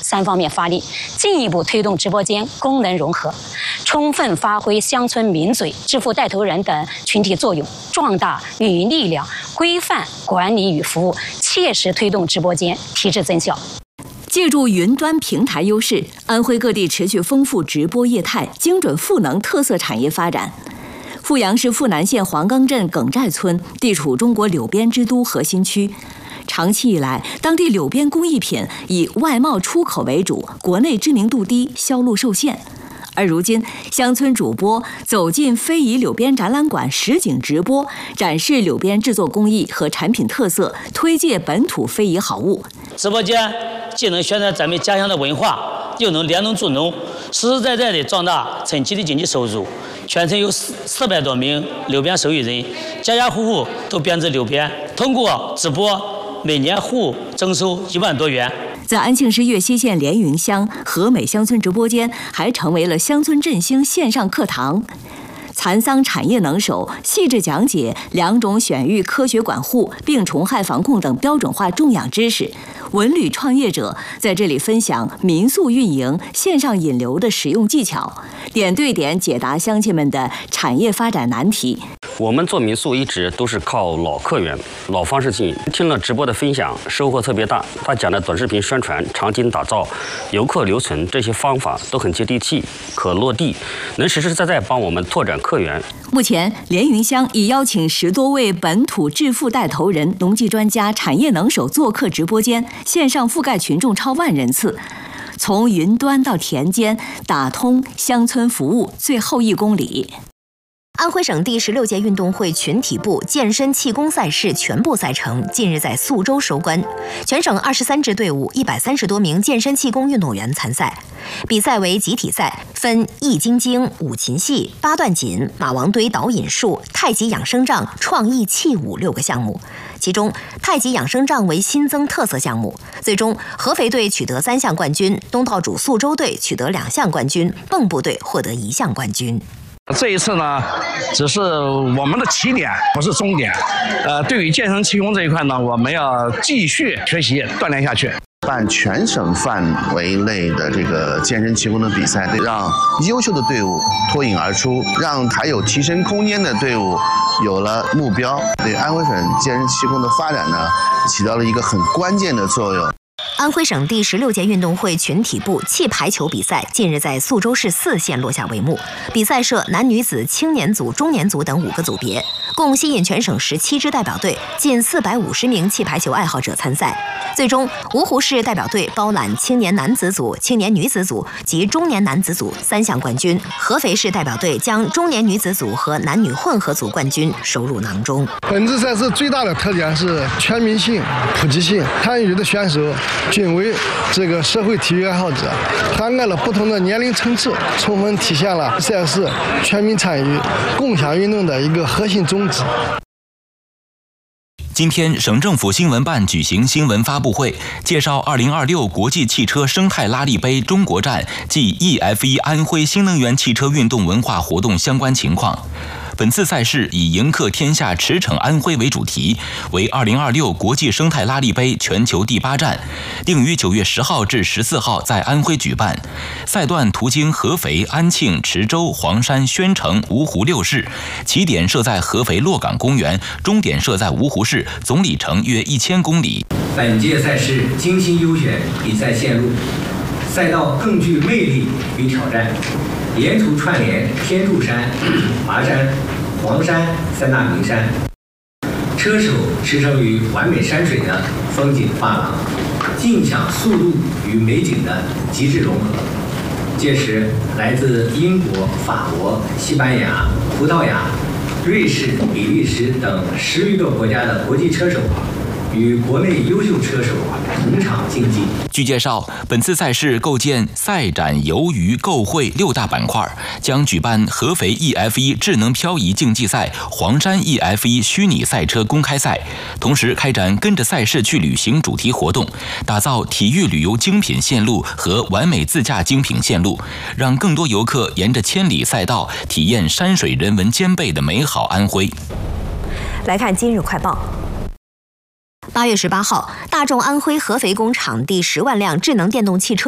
3方面发力，进一步推动直播间功能融合，充分发挥乡村名嘴、致富带头人等群体作用，壮大运营力量，规范管理与服务，切实推动直播间提质增效。 借助云端平台优势，安徽各地持续丰富直播业态，精准赋能特色产业发展。阜阳市阜南县黄冈镇耿寨村地处中国柳边之都核心区，长期以来，当地柳边工艺品以外贸出口为主，国内知名度低，销路受限。而如今，乡村主播走进非遗柳边展览馆实景直播，展示柳边制作工艺和产品特色，推介本土非遗好物。 直播间既能宣传咱们家乡的文化，又能联农助农，实实在在地壮大村集的经济收入。全村有400多名柳边手艺人，家家户户都编织柳边，通过直播，每年户征收1万多元。 在安庆市岳西县连云乡和美乡村直播间，还成为了乡村振兴线上课堂。蚕桑产业能手细致讲解2种选育科学管护、病虫害防控等标准化种养知识。文旅创业者在这里分享民宿运营、线上引流的实用技巧，点对点解答乡亲们的产业发展难题。 我们做民宿一直都是靠老客源、老方式经营。听了直播的分享，收获特别大。他讲的短视频宣传、场景打造、游客留存这些方法都很接地气、可落地，能实实在在帮我们拓展客源。 目前，连云乡已邀请10多位本土致富带头人、农技专家、产业能手做客直播间，线上覆盖群众超万人次。从云端到田间，打通乡村服务最后1公里。 安徽省第16届运动会群体部健身气功赛事全部赛程近日在宿州收官，全省23支队伍130多名健身气功运动员参赛。比赛为集体赛，分易筋经、五禽戏、8段锦、马王堆导引术、太极养生杖、创意器舞6个项目。其中，太极养生杖为新增特色项目。最终，合肥队取得3项冠军，东道主宿州队取得2项冠军，蚌埠队获得1项冠军。 这一次呢，只是我们的起点，不是终点。对于健身气功这一块呢，我们要继续学习锻炼下去。 办全省范围内的这个健身气功的比赛，让优秀的队伍脱颖而出，让还有提升空间的队伍有了目标，对安徽省健身气功的发展呢，起到了一个很关键的作用。 安徽省第16届运动会群体部气排球比赛近日在宿州市4县落下帷幕。比赛设男女子、青年组、中年组等5个组别，共吸引全省17支代表队，近450名气排球爱好者参赛。最终，芜湖市代表队包揽青年男子组、青年女子组及中年男子组3项冠军。合肥市代表队将中年女子组和男女混合组冠军收入囊中。 本次赛事最大的特点是全民性、普及性，参与的选手均为这个社会体育爱好者，涵盖了不同的年龄层次，充分体现了赛事全民参与、共享运动的一个核心宗旨。 今天，省政府新闻办举行新闻发布会，介绍2026国际汽车生态拉力杯中国站暨 EF1 安徽新能源汽车运动文化活动相关情况。本次赛事以迎客天下驰骋安徽为主题，为2026国际生态拉力杯全球第8站，定于9月10号至14号在安徽举办。赛段途经合肥、安庆、池州、黄山、宣城、芜湖6市，起点设在合肥洛岗公园，终点设在芜湖市，总里程约1000公里。 本届赛事精心优选比赛线路，赛道更具魅力与挑战，沿途串联天柱山、华山、黄山3大名山，车手驰骋于完美山水的风景画廊，尽享速度与美景的极致融合。届时，来自英国、法国、西班牙、葡萄牙、瑞士、比利时等10余个国家的国际车手与国内优秀车手同场竞技。 据介绍，本次赛事构建赛展、游娱、购会6大板块，将举办合肥 EF1 智能漂移竞技赛、黄山 EF1 虚拟赛车公开赛，同时开展跟着赛事去旅行主题活动，打造体育旅游精品线路和完美自驾精品线路，让更多游客沿着千里赛道体验山水人文兼备的美好安徽。 来看今日快报。8月18号，大众安徽合肥工厂第10万辆智能电动汽车